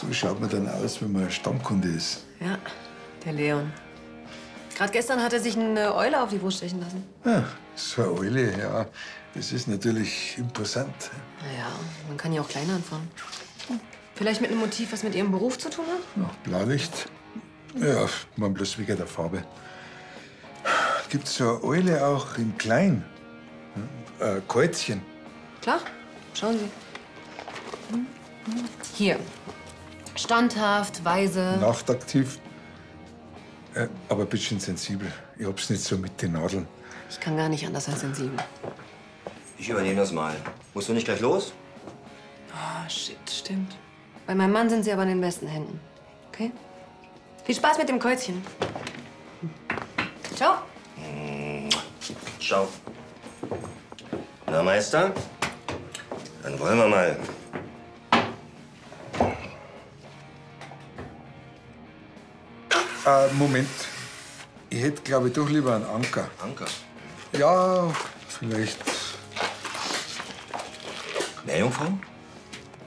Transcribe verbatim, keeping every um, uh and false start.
So schaut man dann aus, wenn man Stammkunde ist. Ja, der Leon. Gerade gestern hat er sich eine Eule auf die Brust stechen lassen. Ja, so eine Eule, ja. Das ist natürlich imposant. Naja, man kann ja auch klein anfangen. Vielleicht mit einem Motiv, was mit Ihrem Beruf zu tun hat? Ja, Blaulicht. Ja, man bloß wegen der Farbe. Gibt's so eine Eule auch in klein? Ein Käuzchen. Klar, schauen Sie. Hier. Standhaft, weise. Nachtaktiv. Äh, aber ein bisschen sensibel. Ich hab's nicht so mit den Nadeln. Ich kann gar nicht anders als sensibel. Ich übernehme das mal. Musst du nicht gleich los? Ah, shit, stimmt. Bei meinem Mann sind Sie aber in den besten Händen. Okay? Viel Spaß mit dem Käuzchen. Ciao. Ciao. Na, Meister? Dann wollen wir mal. Äh, Moment. Ich hätte, glaube ich, doch lieber einen Anker. Anker? Ja, vielleicht. Meerjungfrau?